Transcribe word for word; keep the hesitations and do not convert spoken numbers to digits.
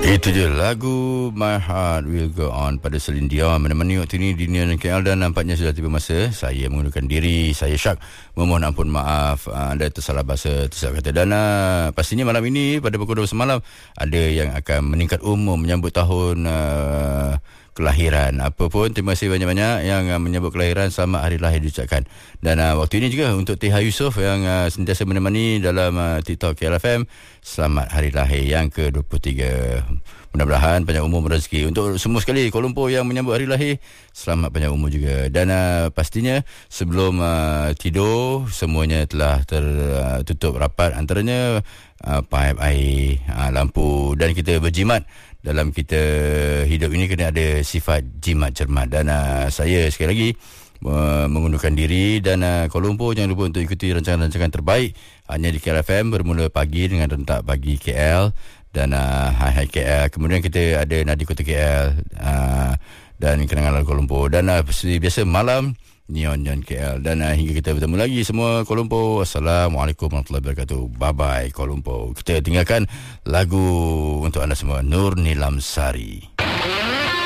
Itu je lagu My Heart Will Go On pada Celine Dion menemani waktu ini di Nian K L, dan nampaknya sudah tiba masa saya mengundurkan diri. Saya Syak memohon ampun maaf anda tersalah bahasa, tersalah kata. Dan uh, pastinya malam ini pada pukul dua belas malam ada yang akan meningkat umur menyambut tahun uh, kelahiran. Apa pun, terima kasih banyak-banyak yang uh, menyambut kelahiran, selamat hari lahir diucapkan. Dan uh, waktu ini juga untuk T H Yusof yang uh, sentiasa menemani dalam uh, TikTok K L F M, selamat hari lahir yang ke dua puluh tiga. Mudah-mudahan panjang umur rezeki. Untuk semua sekali Kuala Lumpur yang menyambut hari lahir, selamat panjang umur juga. Dan uh, pastinya sebelum uh, tidur, semuanya telah tertutup uh, rapat, antaranya uh, paip air, uh, lampu, dan kita berjimat. Dalam kita hidup ini kena ada sifat jimat cermat. Dan uh, saya sekali lagi uh, mengundurkan diri. Dan uh, Kuala Lumpur, jangan lupa untuk ikuti rancangan-rancangan terbaik hanya di K L F M, bermula pagi dengan Rentak Pagi K L dan uh, Hai Hai K L. Kemudian kita ada Nadi Kota K L uh, dan Kenangan Kuala Lumpur. Dan uh, seperti biasa malam Neon Neon K L. Dan uh, hingga kita bertemu lagi semua Kuala Lumpur, Assalamualaikum warahmatullahi wabarakatuh. Bye bye Kuala Lumpur. Kita tinggalkan lagu untuk anda semua, Nur Nilam Sari.